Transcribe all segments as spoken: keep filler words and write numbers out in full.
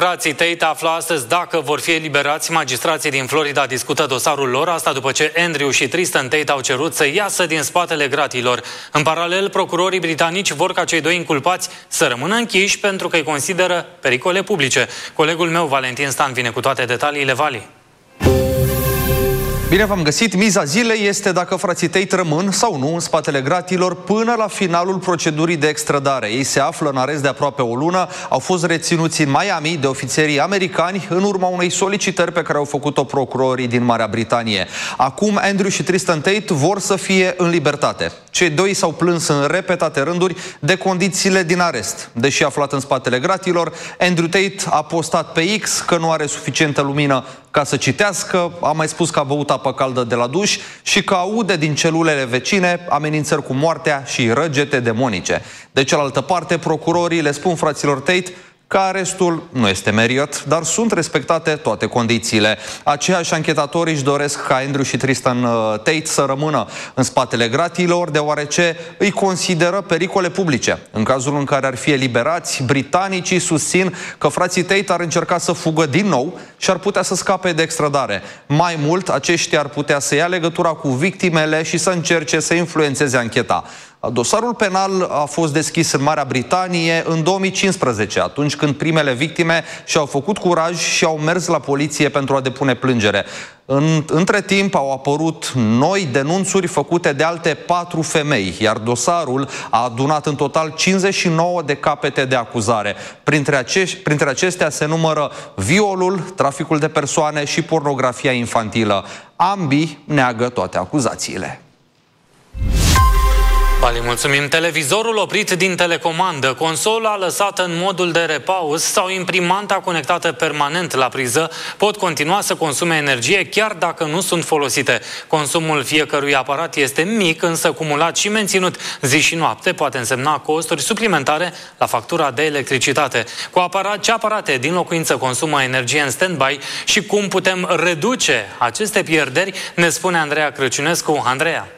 Frații Tate află astăzi dacă vor fi eliberați. Magistrații din Florida discută dosarul lor, asta după ce Andrew și Tristan Tate au cerut să iasă din spatele gratilor. În paralel, procurorii britanici vor ca cei doi inculpați să rămână închiși pentru că îi consideră pericole publice. Colegul meu, Valentin Stan, vine cu toate detaliile. Vali. Bine v-am găsit! Miza zilei este dacă frații Tate rămân sau nu în spatele gratilor până la finalul procedurii de extradare. Ei se află în arest de aproape o lună, au fost reținuți în Miami de ofițerii americani în urma unei solicitări pe care au făcut-o procurorii din Marea Britanie. Acum Andrew și Tristan Tate vor să fie în libertate. Cei doi s-au plâns în repetate rânduri de condițiile din arest. Deși aflat în spatele gratilor, Andrew Tate a postat pe X că nu are suficientă lumină ca să citească, a mai spus că a băut apă caldă de la duș și că aude din celulele vecine amenințări cu moartea și răgete demonice. De cealaltă parte, procurorii le spun fraților Tate că arestul nu este meriot, dar sunt respectate toate condițiile. Aceiași anchetatori își doresc ca Andrew și Tristan Tate să rămână în spatele gratilor, deoarece îi consideră pericole publice. În cazul în care ar fi eliberați, britanicii susțin că frații Tate ar încerca să fugă din nou și ar putea să scape de extradare. Mai mult, aceștia ar putea să ia legătura cu victimele și să încerce să influențeze ancheta. Dosarul penal a fost deschis în Marea Britanie în două mii cincisprezece, atunci când primele victime și-au făcut curaj și au mers la poliție pentru a depune plângere. În, între timp au apărut noi denunțuri făcute de alte patru femei, iar dosarul a adunat în total cincizeci și nouă de capete de acuzare. Printre, acești, printre acestea se numără violul, traficul de persoane și pornografia infantilă. Ambii neagă toate acuzațiile. Vali, mulțumim. Televizorul oprit din telecomandă, consola lăsată în modul de repaus sau imprimanta conectată permanent la priză pot continua să consume energie chiar dacă nu sunt folosite. Consumul fiecărui aparat este mic, însă cumulat și menținut zi și noapte poate însemna costuri suplimentare la factura de electricitate. Cu aparat, ce aparate din locuință consumă energie în stand-by și cum putem reduce aceste pierderi, ne spune Andreea Crăciunescu. Andreea.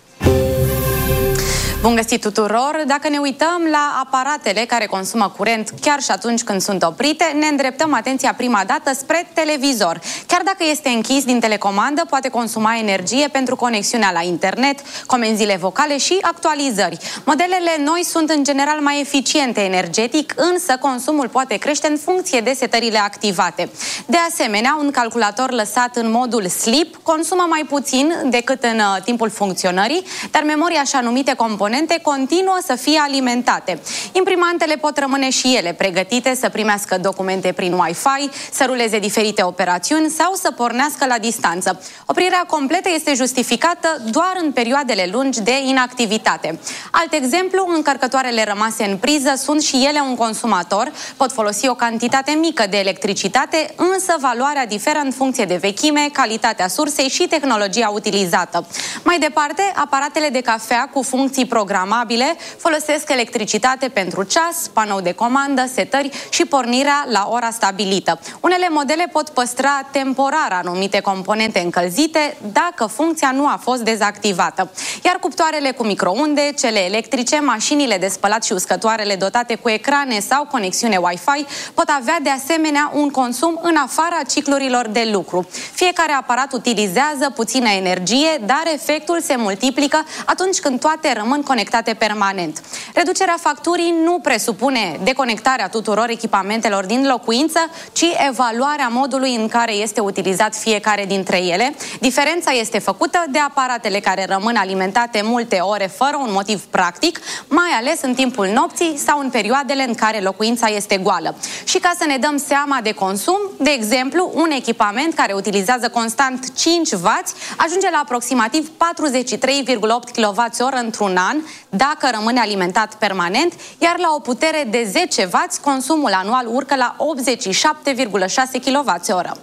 Bun găsit tuturor! Dacă ne uităm la aparatele care consumă curent chiar și atunci când sunt oprite, ne îndreptăm atenția prima dată spre televizor. Chiar dacă este închis din telecomandă, poate consuma energie pentru conexiunea la internet, comenzile vocale și actualizări. Modelele noi sunt în general mai eficiente energetic, însă consumul poate crește în funcție de setările activate. De asemenea, un calculator lăsat în modul sleep consumă mai puțin decât în uh, timpul funcționării, dar memoria așa numite componente continuă să fie alimentate. Imprimantele pot rămâne și ele pregătite să primească documente prin Wi-Fi, să ruleze diferite operațiuni sau să pornească la distanță. Oprirea completă este justificată doar în perioadele lungi de inactivitate. Alt exemplu, încărcătoarele rămase în priză sunt și ele un consumator, pot folosi o cantitate mică de electricitate, însă valoarea diferă în funcție de vechime, calitatea sursei și tehnologia utilizată. Mai departe, aparatele de cafea cu funcții programabile folosesc electricitate pentru ceas, panou de comandă, setări și pornirea la ora stabilită. Unele modele pot păstra temporar anumite componente încălzite dacă funcția nu a fost dezactivată. Iar cuptoarele cu microunde, cele electrice, mașinile de spălat și uscătoarele dotate cu ecrane sau conexiune Wi-Fi pot avea de asemenea un consum în afara ciclurilor de lucru. Fiecare aparat utilizează puțină energie, dar efectul se multiplică atunci când toate rămân conectate permanent. Reducerea facturii nu presupune deconectarea tuturor echipamentelor din locuință, ci evaluarea modului în care este utilizat fiecare dintre ele. Diferența este făcută de aparatele care rămân alimentate multe ore fără un motiv practic, mai ales în timpul nopții sau în perioadele în care locuința este goală. Și ca să ne dăm seama de consum, de exemplu, un echipament care utilizează constant cinci wați ajunge la aproximativ patruzeci și trei virgulă opt kilowați-oră într-un an, dacă rămâne alimentat permanent, iar la o putere de zece wați, consumul anual urcă la optzeci și șapte virgulă șase kilowați-oră.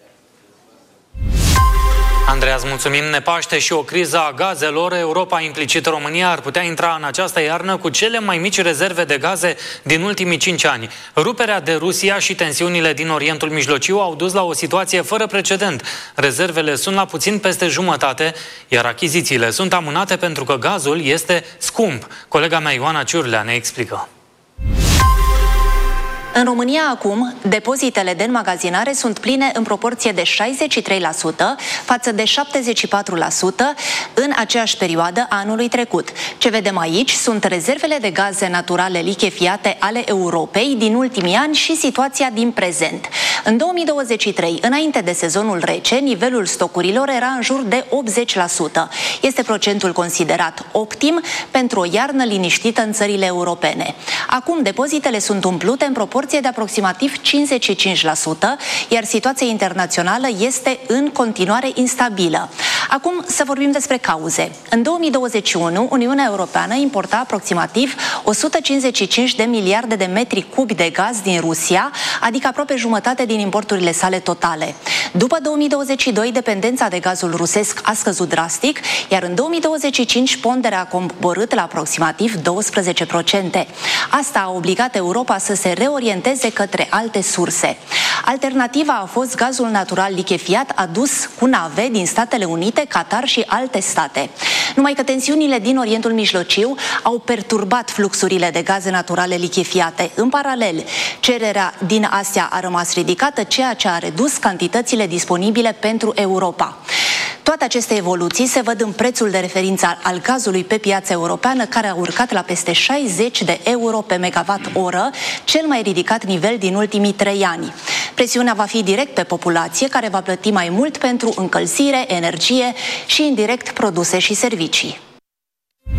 Andreea, îți mulțumim. Ne paște și o criză a gazelor. Europa, implicit România, ar putea intra în această iarnă cu cele mai mici rezerve de gaze din ultimii cinci ani. Ruperea de Rusia și tensiunile din Orientul Mijlociu au dus la o situație fără precedent. Rezervele sunt la puțin peste jumătate, iar achizițiile sunt amânate pentru că gazul este scump. Colega mea Ioana Ciurlea ne explică. În România acum, depozitele de înmagazinare sunt pline în proporție de șaizeci și trei la sută față de șaptezeci și patru la sută în aceeași perioadă a anului trecut. Ce vedem aici sunt rezervele de gaze naturale lichefiate ale Europei din ultimii ani și situația din prezent. În două mii douăzeci și trei, înainte de sezonul rece, nivelul stocurilor era în jur de optzeci la sută. Este procentul considerat optim pentru o iarnă liniștită în țările europene. Acum, depozitele sunt umplute în proporție de aproximativ cincizeci și cinci la sută, iar situația internațională este în continuare instabilă. Acum să vorbim despre cauze. În două mii douăzeci și unu, Uniunea Europeană importa aproximativ o sută cincizeci și cinci de miliarde de metri cubi de gaz din Rusia, adică aproape jumătate din importurile sale totale. După două mii douăzeci și doi, dependența de gazul rusesc a scăzut drastic, iar în două mii douăzeci și cinci ponderea a coborât la aproximativ douăsprezece la sută. Asta a obligat Europa să se reorienteze către alte surse. Alternativa a fost gazul natural lichefiat adus cu nave din Statele Unite, Qatar și alte state. Numai că tensiunile din Orientul Mijlociu au perturbat fluxurile de gaze naturale lichefiate. În paralel, cererea din Asia a rămas ridicată, ceea ce a redus cantitățile disponibile pentru Europa. Toate aceste evoluții se văd în prețul de referință al gazului pe piața europeană, care a urcat la peste șaizeci de euro pe megawatt-oră, cel mai ridicat nivel din ultimii trei ani. Presiunea va fi direct pe populație, care va plăti mai mult pentru încălzire, energie și indirect produse și servicii.